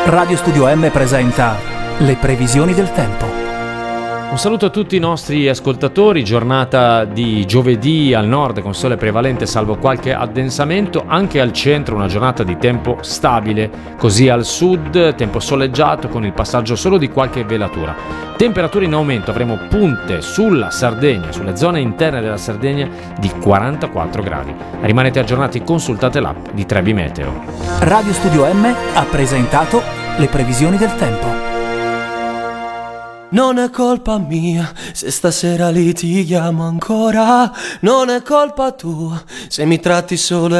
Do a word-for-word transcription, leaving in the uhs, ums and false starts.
Radio Studio M presenta le previsioni del tempo. Un saluto a tutti i nostri ascoltatori, giornata di giovedì al nord con sole prevalente salvo qualche addensamento, anche al centro una giornata di tempo stabile, così al sud tempo soleggiato con il passaggio solo di qualche velatura. Temperature in aumento, avremo punte sulla Sardegna, sulle zone interne della Sardegna di quarantaquattro gradi. Rimanete aggiornati, consultate l'app di Trebi Meteo. Radio Studio M ha presentato le previsioni del tempo. Non è colpa mia se stasera litighiamo ancora, non è colpa tua se mi tratti solo